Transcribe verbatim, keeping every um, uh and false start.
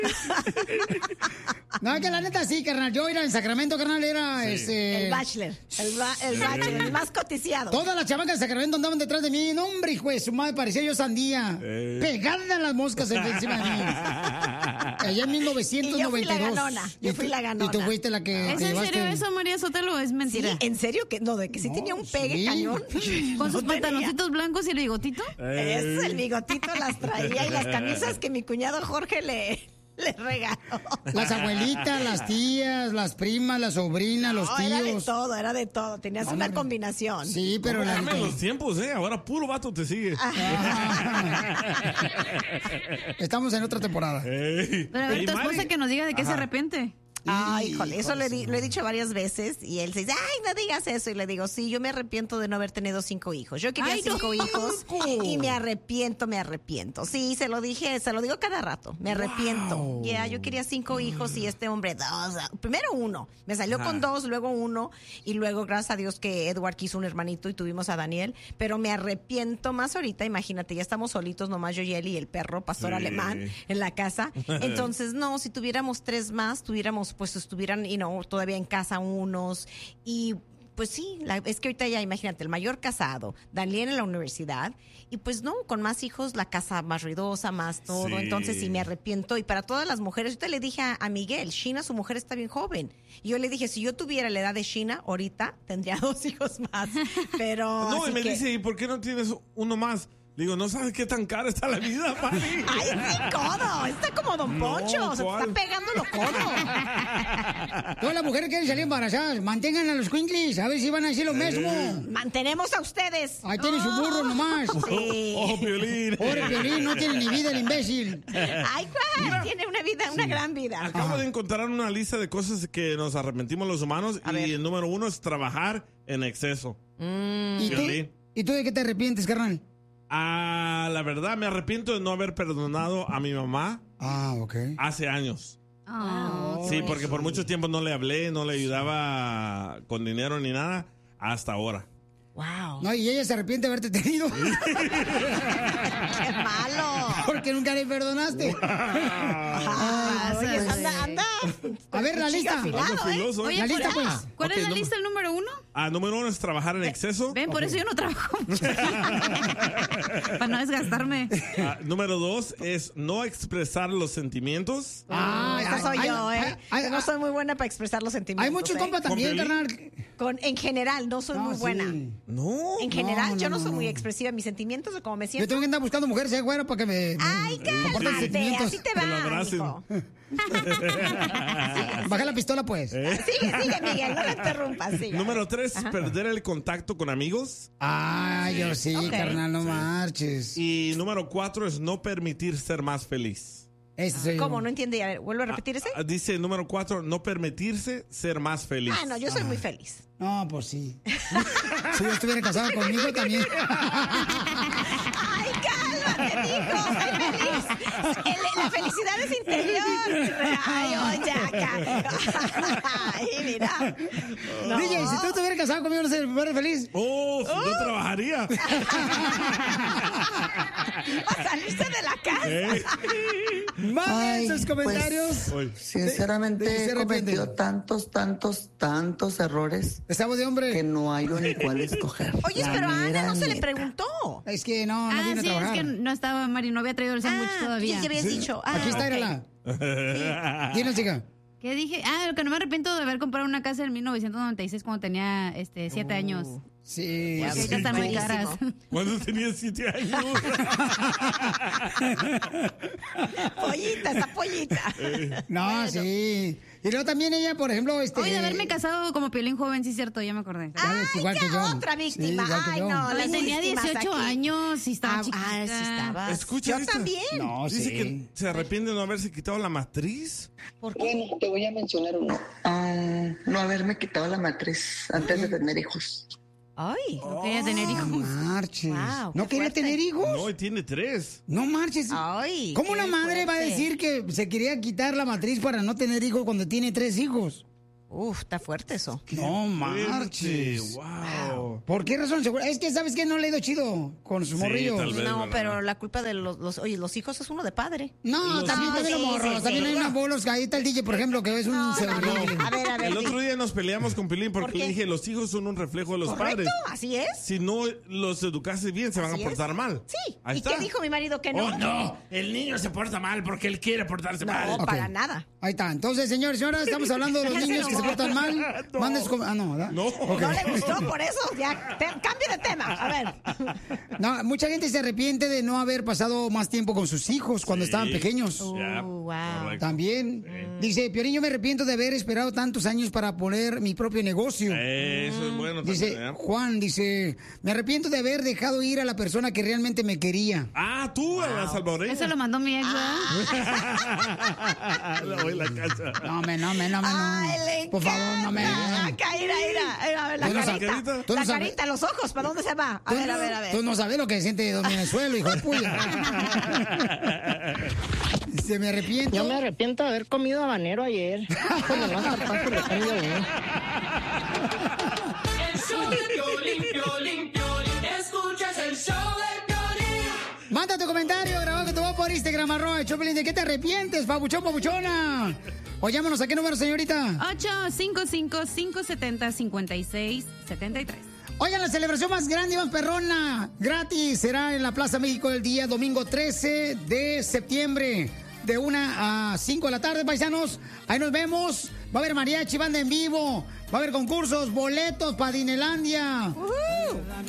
No, que la neta sí, carnal. Yo era en Sacramento, carnal, era Sí. este... El bachelor. El, ba- el bachelor, el más coticiado. Todas las chamacas de Sacramento andaban detrás de mí. No, hombre, hijo de su madre, parecía yo sandía. Eh. Pegada a las moscas encima de mí. Allá en mil novecientos noventa y dos. Y yo fui la ganona. Yo Y fui tú- la ganona. Y tú fuiste la que ¿Es te en llevaste- serio eso, María Sotelo, o es mentira? Sí, ¿en serio? que No, de que sí tenía un pegue sí. cañón. ¿Con sus No tenía. pantaloncitos blancos y el bigotito? Es el bigotito las traía y las camisas que mi cuñado Jorge le, le regaló. Las abuelitas, las tías, las primas, las sobrinas, los No, era de tíos. todo, era de todo. Tenías No, una hombre. combinación. Sí, pero la Cambian los tiempos, ¿eh? Ahora puro vato te sigue. Estamos en otra temporada. Ey. Pero a ver, Ey, tu esposa Mari. que nos diga de qué se Ajá. arrepiente. Ay, híjole, eso Híjole, le di- su lo he dicho varias veces y él se dice, ay, no digas eso. Y le digo, sí, yo me arrepiento de no haber tenido cinco hijos. Yo quería Ay, no. cinco hijos y me arrepiento, me arrepiento. Sí, se lo dije, se lo digo cada rato, me arrepiento. Wow. Ya, yo quería cinco hijos y este hombre dos. Primero uno, me salió con dos, luego uno y luego, gracias a Dios que Edward quiso un hermanito y tuvimos a Daniel. Pero me arrepiento más ahorita, imagínate, ya estamos solitos, nomás yo y él y el perro, pastor Sí. alemán, en la casa. Entonces, no, si tuviéramos tres más, tuviéramos, pues estuvieran, you know, todavía en casa unos. Y pues sí, la- es que ahorita ya imagínate, el mayor casado, Daniel en la universidad, y pues no, con más hijos, la casa más ruidosa, más todo. Sí. Entonces sí me arrepiento. Y para todas las mujeres, ahorita le dije a, a Miguel, Sheena, su mujer está bien joven. Y yo le dije, si yo tuviera la edad de Sheena, ahorita tendría dos hijos más. Pero. No, así y me que- dice, ¿y por qué no tienes uno más? Le digo, ¿no sabes qué tan cara está la vida, Mari? ¡Ay, sí, codo! Está como Don No, Poncho. Se te ¿cuál? está pegando los codos. Todas las mujeres quieren salir embarazadas. Mantengan a los Quinklis, a ver si van a decir lo mismo. Mantenemos a ustedes. Ahí tiene su burro nomás. Sí. Oh, Piolín. Pobre Piolín, no tiene ni vida el imbécil. Ay, ¿cuál? Tiene una vida, una gran vida. Acabo de encontrar una lista de cosas que nos arrepentimos los humanos A y ver. el número uno es trabajar en exceso. ¿Y tú, Piolín. ¿Y tú de qué te arrepientes, carnal? Ah, la verdad, me arrepiento de no haber perdonado a mi mamá Ah, ok. hace años. Ah, Sí, porque por mucho tiempo no le hablé, no le ayudaba con dinero ni nada, hasta ahora. Wow. No, y ella se arrepiente de haberte tenido. ¡Qué malo! Porque nunca le perdonaste. Ah, Ay, oye, pues. anda, anda. A ver, la Cuchillo lista. afilado, Ando ¿eh? filoso, ¿eh? Oye, La ¿cuál- lista, pues. ¿Cuál Ok, es la no- lista, el número uno? Ah, número uno es trabajar en exceso. Ven, por eso yo no trabajo. Para no desgastarme. Ah, número dos es no expresar los sentimientos. Ah, Esta ay, soy ay, yo, ay, ¿eh? ay, Yo no ay, soy muy buena para expresar los sentimientos. Hay muchos ¿eh? compas también, ¿Con carnal. Con, en general, no soy No, muy sí. buena. No. En general, no, yo no, no, soy no. muy expresiva. Mis sentimientos o como me Yo siento. tengo que andar buscando mujeres, eh, güero, para que me, me Ay, compartan cálmate, sentimientos. así te Que lo va, abracen. hijo. Baja la pistola, pues. Sigue, sigue, Miguel, no me interrumpas, sigue. Número tres, perder el contacto con amigos. Ay, yo sí, Ok. carnal, no marches. Y número cuatro es no permitir ser más feliz. Ese soy yo. ¿Cómo? No entiende. A ver, ¿vuelvo a repetir ese? Ah, dice número cuatro, no permitirse ser más feliz. Ah, no, yo soy muy feliz. No, pues sí. Si yo estuviera casado conmigo también. Ay, cálmate, mijo, soy feliz. El- la felicidad es interior. Ay, oye, acá. Ay, mira. No. D J, si tú estuvieras casado conmigo, ¿no serías feliz? Oh, no trabajaría. Para salirse de la casa. ¿Eh? Manden sus pues, comentarios. Oye, Sinceramente De- de- se he cometido arrepiente. tantos, tantos, tantos errores Estamos de que hombre. no hay ni cuál escoger. Oye, La pero a Ana mera no se le neta. preguntó. Es que no, no Ah, vino sí, a es trabajar. que no estaba, Mari, no había traído el sándwich Ah, todavía. ya habías dicho. Ah, Aquí está, ok. Irala. Dinos, chica. ¿Qué dije? Ah, lo que no me arrepiento de haber comprado una casa en mil novecientos noventa y seis cuando tenía este, siete años. Sí. Que sí. ahorita están muy caras. ¿Cuándo tenía siete años? Pollita, esa pollita. No, sí. Y luego también ella, por ejemplo, este... Oye, de haberme casado como Piolín joven, sí es cierto, ya me acordé. Ya ves, Ay, igual que ya yo. otra Sí, víctima. igual que Ay, yo. no, Oye, las tenía víctimas dieciocho aquí. años y estaba Ah, chiquita. ah, sí estaba. Escucha Yo esta. también. No, Dice sí. que se arrepiente de no haberse quitado la matriz. Bueno, te voy a mencionar uno. Ah, no haberme quitado la matriz antes de tener hijos. Ay. No quería tener No hijos. marches. Wow, ¿No qué quería fuerte. tener hijos? No, y tiene tres. No marches. Ay. ¿Cómo qué una madre va a fuerte. decir que se quería quitar la matriz para no tener hijos cuando tiene tres hijos? Uf, está fuerte eso. No marches. Wow. ¿Por qué razón? Seguro- Es que, ¿sabes qué? No le he ido chido con sus Sí, morrillos. tal vez. No, ¿verdad? pero la culpa de los, los... Oye, los hijos es uno de padre. No, Los también, hijos- también los Sí, morros. sí, También sí. hay unos bolos. Ahí está el D J, por ejemplo, que es un No, no, cerrillo. no. A ver, a ver. El di- otro día nos peleamos con Pilín porque ¿Por qué? le dije, los hijos son un reflejo de los ¿Correcto? padres. ¿Así es? Si no los educaste bien, se van Así a portar es. mal. Sí. Ahí ¿Y está. qué dijo mi marido que no? Oh, no, el niño se porta mal porque él quiere portarse No, mal. para Ok. nada. Ahí está. Entonces, señores, señoras, estamos hablando de los Ese niños no. que se portan mal. No. Manden sus com- Ah, no, ¿verdad? No. Ok. No le gustó, por eso ya. te- cambio de tema. A ver. No, mucha gente se arrepiente de no haber pasado más tiempo con sus hijos cuando Sí. estaban pequeños. Ya, Uh, wow. correcto. También. Dice, Piolín, yo me arrepiento de haber esperado tantos años para poner mi propio negocio. Eso es bueno Dice, también, ¿eh? Juan, dice, me arrepiento de haber dejado ir a la persona que realmente me quería. Ah, tú, a la salvadoreña. Eso lo mandó mi ex, ¿verdad? La voy a la casa. No, me, no, me, no, me, no. Ay, le Por favor, no me. encanta. Ira, ira, ira. A ver, la Tú no carita. sabes- tú no la sabes- carita, los ojos, ¿para dónde se va? A Tú ver, no- a ver, a ver. Tú no sabes lo que siente Don Venezuela, hijo de puya. Se me arrepiento. Yo me arrepiento de haber comido habanero ayer. Cuando no zarpazo le cambio uno. El show de Piolín, Piolín, Piolín. Escuchas el show de Piolín. Manda tu comentario grabado que te voy por Instagram, arroba el Choplin. ¿De qué te arrepientes, papuchón, papuchona? O llámanos a qué número, señorita. ocho cinco cinco, cinco siete cero, cinco seis siete tres. Oigan, la celebración más grande y más perrona, gratis, será en la Plaza México el día domingo trece de septiembre, de una a cinco de la tarde, paisanos. Ahí nos vemos. Va a haber mariachi, banda en vivo, va a haber concursos, boletos para Dinelandia.